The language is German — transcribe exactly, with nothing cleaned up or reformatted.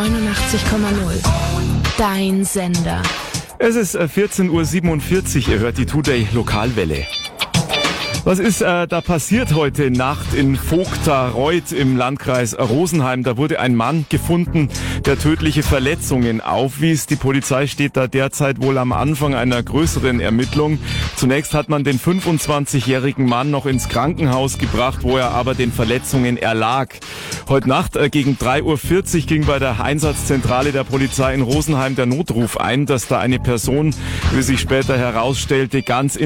neunundachtzig Komma null. Dein Sender. Es ist vierzehn Uhr siebenundvierzig, ihr hört die Today Lokalwelle. Was ist äh, da passiert heute Nacht in Vogtareuth im Landkreis Rosenheim? Da wurde ein Mann gefunden, der tödliche Verletzungen aufwies. Die Polizei steht da derzeit wohl am Anfang einer größeren Ermittlung. Zunächst hat man den fünfundzwanzigjährigen Mann noch ins Krankenhaus gebracht, wo er aber den Verletzungen erlag. Heute Nacht äh, gegen drei Uhr vierzig ging bei der Einsatzzentrale der Polizei in Rosenheim der Notruf ein, dass da eine Person, wie sich später herausstellte, ganz in